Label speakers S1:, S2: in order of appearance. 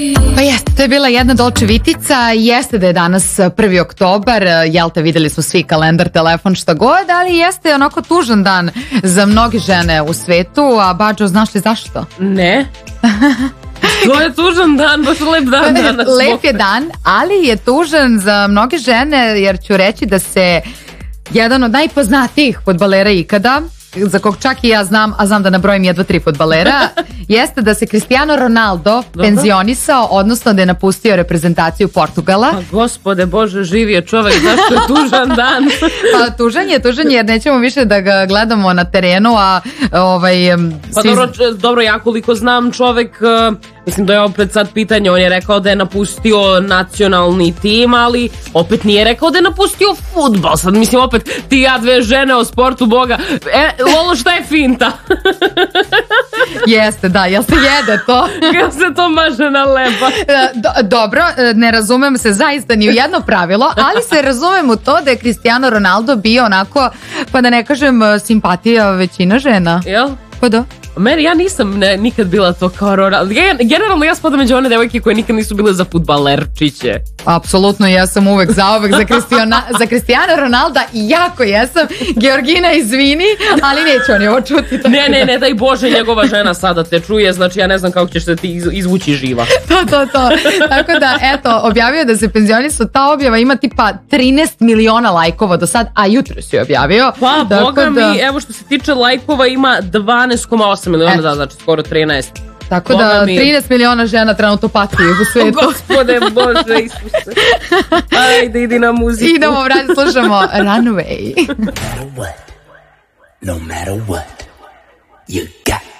S1: Pa jeste, to je bila jedna Dolce Vitica, jeste da je danas 1. oktobar, jel te, videli smo svi kalendar, telefon, šta god, ali jeste onako tužan dan za mnoge žene u svetu, a Bađo, znaš li zašto?
S2: Ne. To je tužan dan, baš lep dan danas.
S1: Lep je dan, ali je tužan za mnoge žene, jer ću reći da se jedan od najpoznatijih fudbalera ikada, za kog čak i ja znam, a znam da nabrojim jedva 3 fudbalera, jeste da se Cristiano Ronaldo penzionisao, odnosno da je napustio reprezentaciju Portugala.
S2: Pa gospode Bože, živ je čovek, zašto je tužan dan?
S1: Pa tužan je jer nećemo više da ga gledamo na terenu, a
S2: Pa dobro, ja koliko znam čovek, mislim da je opet sad pitanje, on je rekao da je napustio nacionalni tim, ali opet nije rekao da je napustio fudbal. Sad mislim opet, ti ja dve žene o sportu, boga, Lolo, šta je finta?
S1: Jeste, da, jel se jede to?
S2: Jel se to maže na leba?
S1: Dobro, ne razumem se zaista ni u jedno pravilo, ali se razumem u to da je Cristiano Ronaldo bio onako, pa da ne kažem, simpatija većina žena.
S2: Jel?
S1: Pa da.
S2: Meni, ja nisam nikad bila to kao Ronaldo. Generalno ja spadam među one devojke koje nikad nisu bile za fudbalerčiće.
S1: Apsolutno, ja sam uvek zauvek za Cristiano Ronalda i jako jesam. Georgina, izvini, ali neće oni ovo čuti.
S2: Ne, daj Bože, njegova žena sada te čuje, znači ja ne znam kako ćeš se ti izvući živa.
S1: To. Tako da, eto, objavio da se penzionisao, ta objava ima tipa 13 miliona lajkova do sad, a jutro si objavio.
S2: Pa, boga mi, evo što se tiče lajkova ima 12,8 miliona, da, znači skoro 13.
S1: Tako da 13 miliona žena trenutno pati u svetu.
S2: Gospode Bože Isuse. Ajde, idi na muziku.
S1: Idemo, vrati, slušamo Runaway.
S3: No matter what, you got